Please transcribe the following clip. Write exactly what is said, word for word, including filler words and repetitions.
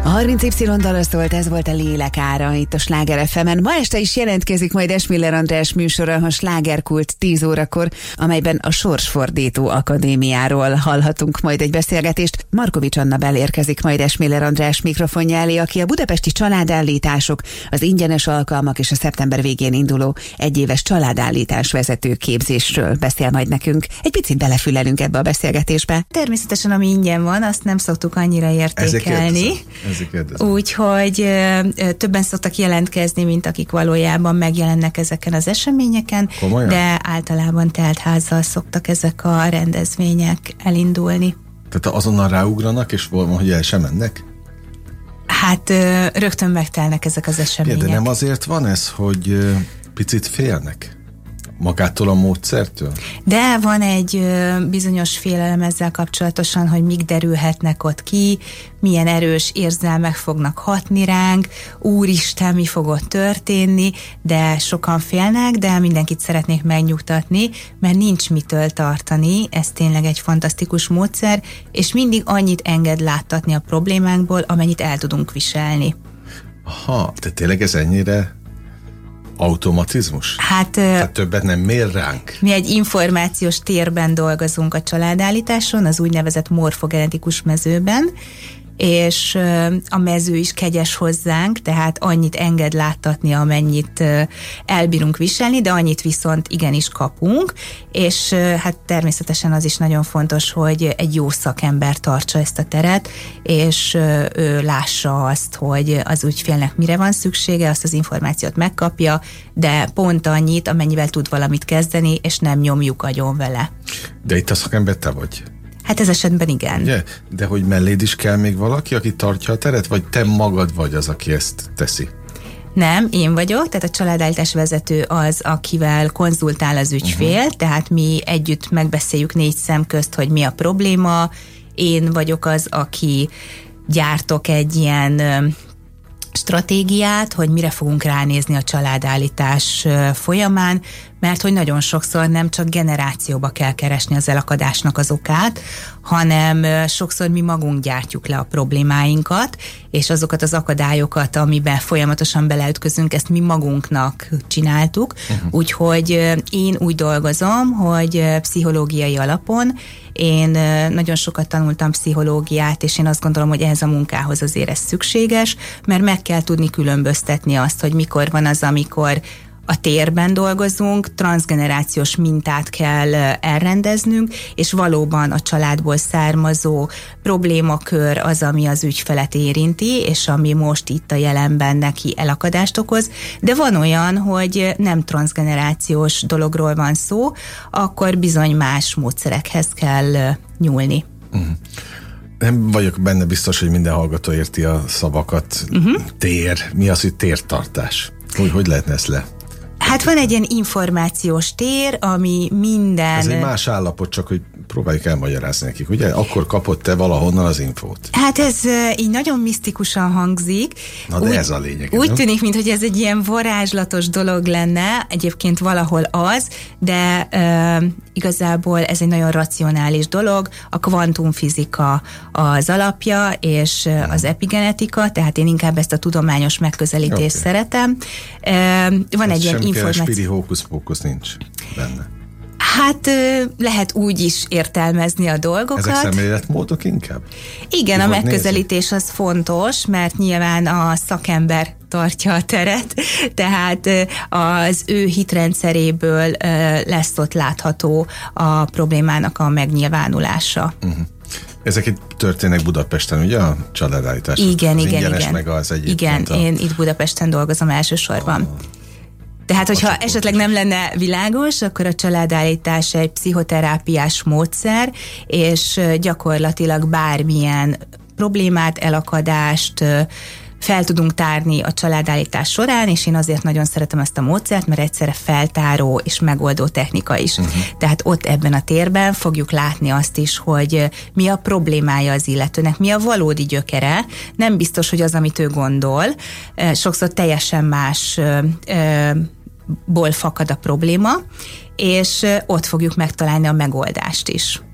A harminc Y dala szólt, ez volt a Lélekára itt a Sláger ef emen. Ma este is jelentkezik majd Esmiller András műsora a Slágerkult tíz órakor, amelyben a Sorsfordító Akadémiáról hallhatunk majd egy beszélgetést. Markovics Annabel érkezik majd Esmiller András mikrofonja elé, aki a budapesti családállítások, az ingyenes alkalmak és a szeptember végén induló egyéves családállítás vezető képzésről beszél majd nekünk. Egy picit belefülelünk ebbe a beszélgetésbe. Természetesen, ami ingyen van, azt nem szoktuk annyira értékelni. Úgyhogy ö, többen szoktak jelentkezni, mint akik valójában megjelennek ezeken az eseményeken, komolyan? De általában teltházzal szoktak ezek a rendezvények elindulni. Tehát azonnal ráugranak, és valami, hogy el sem mennek? Hát ö, rögtön megtelnek ezek az események. Ja, de nem azért van ez, hogy ö, picit félnek magától a módszertől? De van egy ö, bizonyos félelem ezzel kapcsolatosan, hogy mik derülhetnek ott ki, milyen erős érzelmek fognak hatni ránk, úristen, mi fog ott történni, de sokan félnek, de mindenkit szeretnék megnyugtatni, mert nincs mitől tartani, ez tényleg egy fantasztikus módszer, és mindig annyit enged láttatni a problémánkból, amennyit el tudunk viselni. Aha, de tényleg ez ennyire automatizmus? Hát, Tehát többet nem mér ránk? Mi egy információs térben dolgozunk a családállításon, az úgynevezett morfogenetikus mezőben, és a mező is kegyes hozzánk, tehát annyit enged láttatni, amennyit elbírunk viselni, de annyit viszont igenis kapunk, és hát természetesen az is nagyon fontos, hogy egy jó szakember tartsa ezt a teret, és ő lássa azt, hogy az ügyfélnek mire van szüksége, azt az információt megkapja, de pont annyit, amennyivel tud valamit kezdeni, és nem nyomjuk agyon vele. De itt a szakember te vagy? Hát ez esetben igen. Ugye? De hogy melléd is kell még valaki, aki tartja a teret, vagy te magad vagy az, aki ezt teszi? Nem, én vagyok, tehát a családállítás vezető az, akivel konzultál az ügyfél, uh-huh. tehát mi együtt megbeszéljük négy szem közt, hogy mi a probléma. Én vagyok az, aki gyártok egy ilyen stratégiát, hogy mire fogunk ránézni a családállítás folyamán, mert hogy nagyon sokszor nem csak generációba kell keresni az elakadásnak az okát, hanem sokszor mi magunk gyártjuk le a problémáinkat, és azokat az akadályokat, amiben folyamatosan beleütközünk, ezt mi magunknak csináltuk. Uh-huh. Úgyhogy én úgy dolgozom, hogy pszichológiai alapon én nagyon sokat tanultam pszichológiát, és én azt gondolom, hogy ehhez a munkához azért ez szükséges, mert meg kell tudni különböztetni azt, hogy mikor van az, amikor a térben dolgozunk, transzgenerációs mintát kell elrendeznünk, és valóban a családból származó problémakör az, ami az ügyfelet érinti, és ami most itt a jelenben neki elakadást okoz, de van olyan, hogy nem transzgenerációs dologról van szó, akkor bizony más módszerekhez kell nyúlni. Uh-huh. Nem vagyok benne biztos, hogy minden hallgató érti a szavakat. Uh-huh. Tér, mi az, hogy tértartás? Hogy, hogy lehetne ezt le? Hát van egy ilyen információs tér, ami minden... Ez egy más állapot, csak hogy próbáljuk elmagyarázni nekik, ugye? Akkor kapott te valahonnan az infót. Hát ez így nagyon misztikusan hangzik. Na de úgy, ez a lényeg. Úgy nem? tűnik, mintha ez egy ilyen varázslatos dolog lenne, egyébként valahol az, de uh, igazából ez egy nagyon racionális dolog. A kvantumfizika az alapja, és uh, az epigenetika, tehát én inkább ezt a tudományos megközelítést okay. szeretem. Uh, van hát egy ilyen információ... spiri hókusz-pókusz nincs benne. Hát lehet úgy is értelmezni a dolgokat. Ezek szemléletmódok inkább? Igen, a megközelítés az fontos, mert nyilván a szakember tartja a teret, tehát az ő hitrendszeréből lesz ott látható a problémának a megnyilvánulása. Uh-huh. Ezek itt történnek Budapesten, ugye a családállítás? Igen, az igen, ingyenes, igen. meg az igen, a... én itt Budapesten dolgozom elsősorban. Oh. Tehát, hogyha esetleg nem lenne világos, akkor a családállítás egy pszichoterápiás módszer, és gyakorlatilag bármilyen problémát, elakadást fel tudunk tárni a családállítás során, és én azért nagyon szeretem ezt a módszert, mert egyszerre feltáró és megoldó technika is. Uh-huh. Tehát ott ebben a térben fogjuk látni azt is, hogy mi a problémája az illetőnek, mi a valódi gyökere. Nem biztos, hogy az, amit ő gondol. Sokszor teljesen más ból fakad a probléma, és ott fogjuk megtalálni a megoldást is.